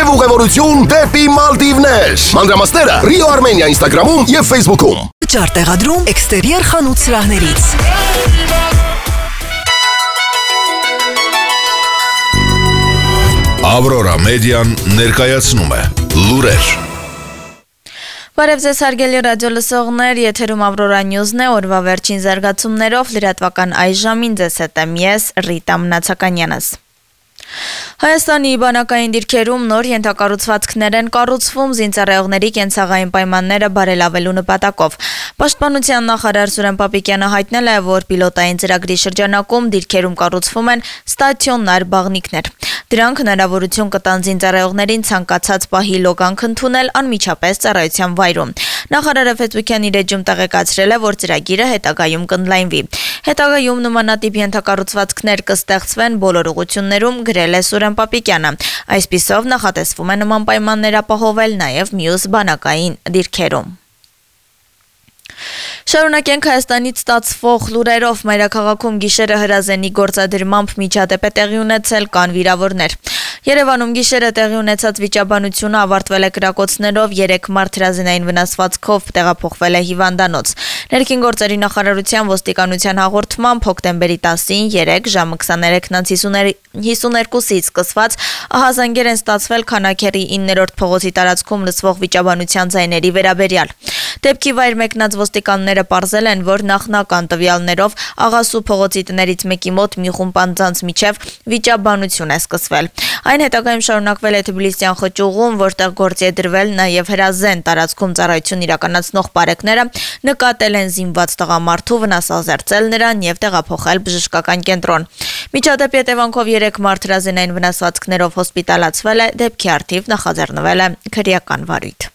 եւ ուղևորություն դեպի Մալդիվներ։ Մանրամասները Rio Armenia Instagram-ում եւ Facebook-ում։ Ճար տեղադրում էքստերիեր խանութ սրահներից։ Ավրորա մեդիան ներկայացնում է լուրեր։ Բարև ձեզ հարգելի ռադիո լսողներ, եթերում Ավրորա Նյուզն է, օրվա վերջին զարգացումներով լրատվական այս ժամին ձեզ հետ եմ ես, Ռիտա Մնացականյանս։ Հայաստանի բանակային դիրքերում նոր ենթակառուցվածքներ են կառուցվում զինծառայողների կենցաղային պայմանները բարելավելու նպատակով։ Պաշտպանության նախարար Սուրեն Պապիկյանը հայտնել է, որ պիլոտային ծրագրի շրջանակում դիրքերում կառուցվում են ստացիոնար բաղնիքներ։ Դրանք հնարավորություն կտան զինծառայողներին ցանկացած պահի լոգանք ընդունել անմիջապես ծառայության վայրում։ Նախարարը Facebook-յան իր էջում տեղեկացրել է, որ ծրագիրը հետագայում կընդլայնվի։ Հետագայում նմանատիպ ենթակառուցվածքներ կստեղծվեն բոլոր ուղղություններում, գրել է Սուրեն Պապիկյանը։ Այսպիսով նախատեսվում է նման պայմաններ ապահովել նաև մյուս բանակային դիրքերում։ Շարունակենք Հայաստանից ստացվող լուրերով մայրաքաղաքում գիշերը հրազենի գործադրմամբ միջադեպ է տեղի ունեցել, կան վիրավորներ։ Երևանում գիշերը տեղի ունեցած վիճաբանությունը ավարտվել է կրակոցներով, 3 մարդ հրազենային վնասվածքով տեղափոխվել է հիվանդանոց։ Ներքին գործերի նախարարության ոստիկանության հաղորդմամբ հոկտեմբերի 10-ին 3 ժամը 23:52-ից սկսված ահազանգեր են ստացվել Քանաքեռի 9-րդ փողոցի տարածքում լսվող վիճաբանության ձայների վերաբերյալ։ Դեպքի վայր մեկնած ոստիկանները պարզել են, որ նախնական տվյալներով Աղասու փողոցի տներից մեկի մոտ մի խումբ անձանց միջև վիճաբանություն է սկսվել։ Այն հետագայում շարունակվել է Թբիլիսյան խճուղում, որտեղ գործի է դրվել նաև հրազեն տարածքում ծառայություն իրականացնող բարեկները նկատել են զինված տղամարդու, վնասազերծել նրան եւ տեղափոխել բժշկական կենտրոն։ Միջադեպի հետևանքով 3 մարդ հրազենային վնասվածքներով հոսպիտալացվել է, դեպքի առթիվ նախաձեռնվել է քրեական վարույթ։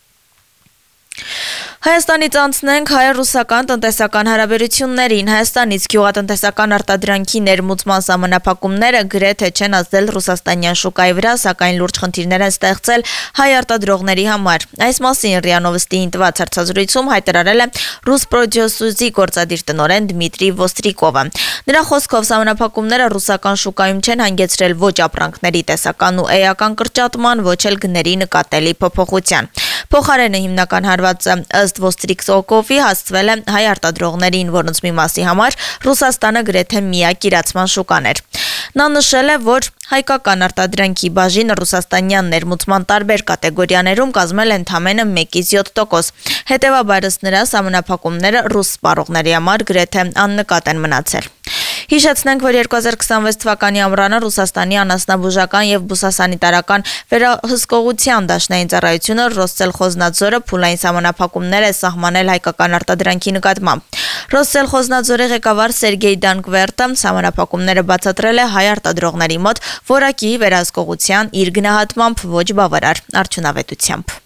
Հայաստանից անցնենք հայ-ռուսական տնտեսական հարաբերություններին։ Հայաստանից գյուղատնտեսական արտադրանքի ներմուծման սահմանափակումները գրեթե չեն ազդել ռուսաստանյան շուկայի վրա, սակայն լուրջ խնդիրներ են ստեղծել հայ արտադրողների համար։ Այս մասին ՌԻԱ Նովոստիին տված հարցազրույցում հայտարարել է Ռուսպրոդյուսուզի գործադիր տնօրեն Դմիտրի Ոստրիկովը։ Նրա խոսքով սահմանափակումները ռուսական շուկայում չեն հանգեցրել ոչ ապրանքների տեսական ու էական կրճատման, ոչ էլ գների նկատելի փոփոխության։ Փոխարենը հիմնական հարվածը ըստ Ոստրիկովի հասցվել է հայ արտադրողներին, որոնց մի մասի համար Ռուսաստանը գրեթե միակ իրացման շուկան էր։ Նա նշել է, որ հայկական արտադրանքի բաժինը ռուսաստանյան ներմուծման տարբեր կատեգորիաներում կազմել է ընդամենը 1-7%։ Հետևաբար ըստ նրա սահմանափակումները ռուս սպառողների համար գրեթե աննկատ են մնացել։ Հիշեցնենք, որ 2026 թվականի ամռանը Ռուսաստանի անասնաբուժական եւ բուսասանիտարական վերահսկողության դաշնային ծառայությունը Ռոսսելխոզնադզորը փուլային սահմանափակումներ է սահմանել հայկական արտադրանքի նկատմամբ։ Ռոսսելխոզնադզորի ղեկավար Սերգեյ Դանկվերտը սահմանափակումները բացատրել է հայ արտադրողների մոտ որակի վերահսկողության իր գնահատմամբ ոչ բավարար արդյունավետությամբ։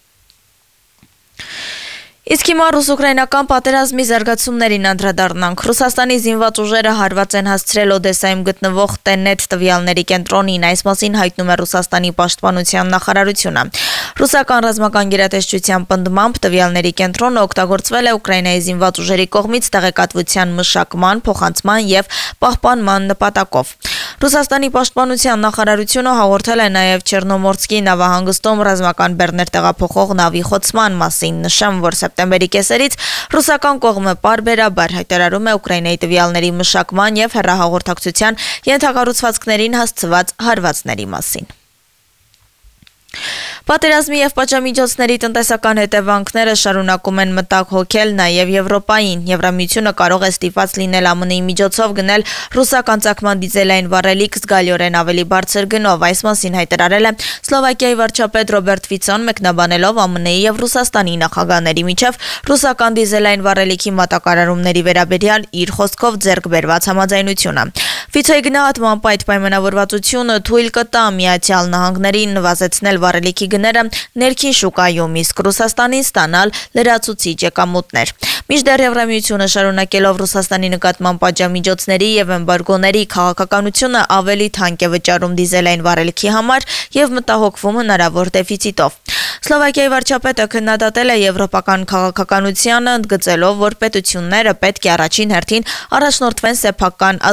Իսկ հիմա ռուս-ուկրաինական պատերազմի զարգացումներին անդրադառնանք։ Ռուսաստանի զինված ուժերը հարված են հասցրել Օդեսայում գտնվող Տենետ տվյալների կենտրոնին, այս մասին հայտնում է Ռուսաստանի պաշտպանության նախարարությունը։ Ռուսական ռազմական գերատեսչության պնդմամբ տվյալների կենտրոնը օգտագործվել է Ուկրաինայի զինված ուժերի կողմից տեղեկատվության մշակման, փոխանցման եւ պահպանման նպատակով։ Ռուսաստանի պաշտպանության նախարարությունը հաղորդել է նաև Չեռնոմորսկի նավահանգստում ռազմական բեռներ տեղափոխող նավի խոցման մասին, նշեմ, որ սեպտեմբերի կեսերից ռուսական կողմը պարբերաբար հայտարարում է Ուկրաինայի տվյալների մշակման եւ հեռահաղորդակցության ենթակառուցվածքներին հասցված հարվածների մասին։ Պատերազմի եւ պատժամիջոցների տնտեսական հետևանքները շարունակում են մտակ հոգել նաեւ Եվրոպային։ Եվրամիությունը կարող է ստիպված լինել ԱՄՆ-ի միջոցով գնել ռուսական ծագման դիզելային վառելիք զգալիորեն ավելի բարձր գնով։ Այս մասին հայտարարել է Սլովակիայի վարչապետ Ռոբերտ Ֆիցոն, մեկնաբանելով ԱՄՆ-ի եւ Ռուսաստանի նախագահների միջև ռուսական դիզելային վառելիքի մատակարարումների վերաբերյալ իր խոսքով ձեռք բերված համաձայնությունը։ Ֆիցոյի գնահատմամբ այդ պայմանավորվածությունը թույլ կտա Միացյալ Նահանգներին նվազեցնել վառելիքի գները ներքին շուկայում, իսկ Ռուսաստանին ստանալ լրացուցիչ եկամուտներ։ Մինչդեռ Եվրամիությունը շարունակելով Ռուսաստանի նկատմամբ պատժամիջոցների եւ էմբարգոների քաղաքականությունը ավելի թանկ է վճարում դիզելային վառելիքի համար եւ մտահոգվում հնարավոր դեֆիցիտով։ Սլովակիայի վարչապետը քննադատել է եվրոպական քաղաքականությանը, ընդգծելով, որ պետությունները պետք է առաջին հերթին առաջնորդվեն սեփական